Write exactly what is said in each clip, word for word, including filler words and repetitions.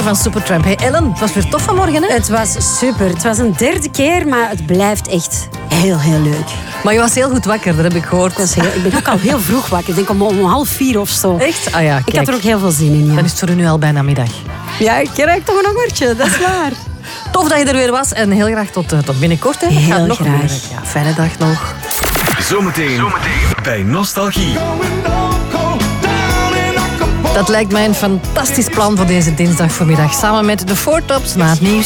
van Supertramp. Hey Ellen, het was weer tof vanmorgen, hè? Het was super. Het was een derde keer, maar het blijft echt heel, heel leuk. Maar je was heel goed wakker, dat heb ik gehoord. Ik, was heel, ik ben ook al heel vroeg wakker. Ik denk om, om half vier of zo. Echt? Ah ja, kijk. Ik had er ook heel veel zin in. Ja. Dan is het voor u nu al bijna middag. Ja, ik krijg toch een hongertje, dat is waar. Tof dat je er weer was en heel graag tot, uh, tot binnenkort. Hè. Heel Gaat nog graag. gebeuren. Ja, fijne dag nog. Zometeen, Zometeen bij Nostalgie. Dat lijkt mij een fantastisch plan voor deze dinsdag voormiddag. Samen met de Four Tops na het nieuws.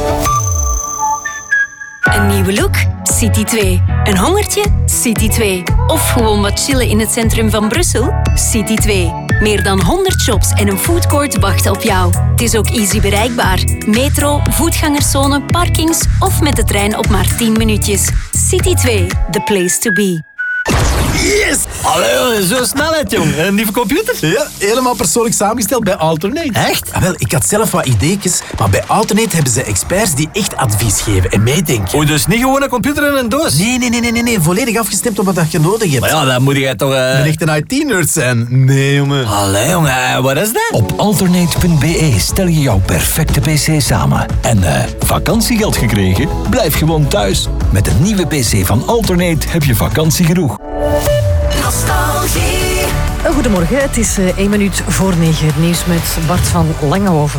Een nieuwe look? City twee. Een hongertje? City twee. Of gewoon wat chillen in het centrum van Brussel? City twee. Meer dan honderd shops en een foodcourt wachten op jou. Het is ook easy bereikbaar. Metro, voetgangerszone, parkings of met de trein op maar tien minuutjes. City twee, the place to be. Yes! Allee, zo snelheid, jong. Een nieuwe computer? Ja, helemaal persoonlijk samengesteld bij Alternate. Echt? Ah, wel, ik had zelf wat ideetjes, maar bij Alternate hebben ze experts die echt advies geven en meedenken. O, dus niet gewoon een computer in een doos? Nee, nee, nee, nee, nee, nee. Volledig afgestemd op wat je nodig hebt. Maar ja, dan moet jij toch... Uh... Een echte I T-nerd zijn. Nee, jongen. Allee, jongen, wat is dat? Op alternate punt b e stel je jouw perfecte pc samen. En uh, vakantiegeld gekregen? Blijf gewoon thuis. Met een nieuwe pc van Alternate heb je vakantie genoeg. Nostalgie. Goedemorgen, het is uh, één minuut voor negen. Het nieuws met Bart van Langenhoven.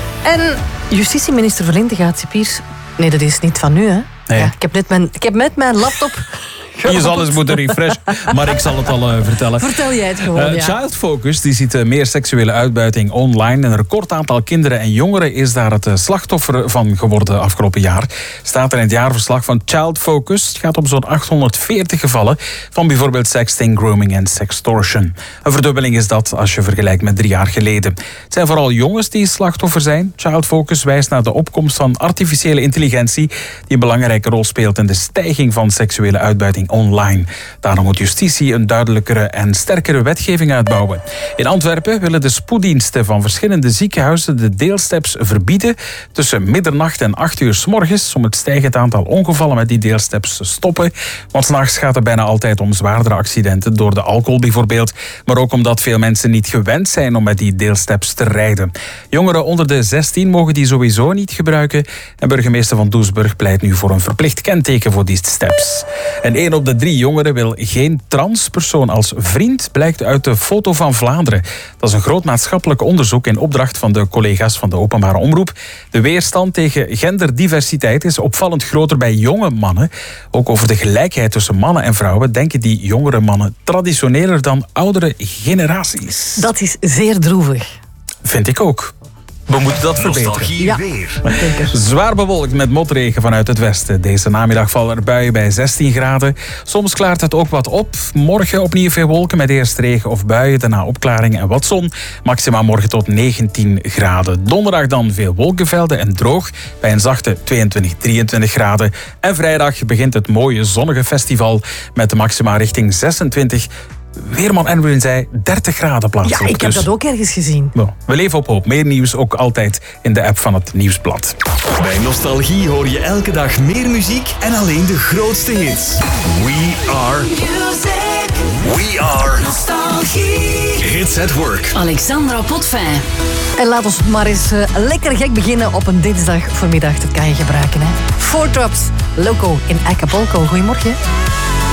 En justitieminister Verlinde gaat Cipiers... Nee, dat is niet van nu, hè? Nee. Ja, ik, heb net mijn, ik heb net mijn laptop... Je zal eens moeten refreshen, maar ik zal het al uh, vertellen. Vertel jij het gewoon, uh, ja. Child Focus die ziet uh, meer seksuele uitbuiting online. Een record aantal kinderen en jongeren is daar het uh, slachtoffer van geworden afgelopen jaar. Staat er in het jaarverslag van Child Focus. Het gaat om zo'n achthonderdveertig gevallen van bijvoorbeeld sexting, grooming en sextortion. Een verdubbeling is dat als je vergelijkt met drie jaar geleden. Het zijn vooral jongens die slachtoffer zijn. Child Focus wijst naar de opkomst van artificiële intelligentie die een belangrijke rol speelt in de stijging van seksuele uitbuiting online. Daarom moet justitie een duidelijkere en sterkere wetgeving uitbouwen. In Antwerpen willen de spoeddiensten van verschillende ziekenhuizen de deelsteps verbieden tussen middernacht en acht uur 's morgens om het stijgend aantal ongevallen met die deelsteps te stoppen. Want 's nachts gaat het bijna altijd om zwaardere accidenten door de alcohol bijvoorbeeld, maar ook omdat veel mensen niet gewend zijn om met die deelsteps te rijden. Jongeren onder de zestien mogen die sowieso niet gebruiken en burgemeester van Doesburg pleit nu voor een verplicht kenteken voor die steps. En één op de drie jongeren wil geen transpersoon als vriend, blijkt uit de Foto van Vlaanderen. Dat is een groot maatschappelijk onderzoek in opdracht van de collega's van de openbare omroep. De weerstand tegen genderdiversiteit is opvallend groter bij jonge mannen. Ook over de gelijkheid tussen mannen en vrouwen denken die jongere mannen traditioneler dan oudere generaties. Dat is zeer droevig. Vind ik ook. We moeten dat verbeteren. Nostalgie Ja. weer. Zwaar bewolkt met motregen vanuit het westen. Deze namiddag vallen er buien bij zestien graden. Soms klaart het ook wat op. Morgen opnieuw veel wolken met eerst regen of buien. Daarna opklaring en wat zon. Maxima morgen tot negentien graden. Donderdag dan veel wolkenvelden en droog. Bij een zachte tweeëntwintig, drieëntwintig graden. En vrijdag begint het mooie zonnige festival. Met de maxima richting zesentwintig. Weerman Edwin zei dertig graden plaatselijk. Ja, ik heb dus. dat ook ergens gezien. Nou, we leven op hoop. Meer nieuws ook altijd in de app van het Nieuwsblad. Bij Nostalgie hoor je elke dag meer muziek en alleen de grootste hits. We are... Music. We are... Nostalgie. Hits at Work. Alexandra Potvin. En laat ons maar eens uh, lekker gek beginnen op een dinsdag voormiddag. Dat kan je gebruiken, hè. Four Tops, Loco in Acapulco. Goedemorgen.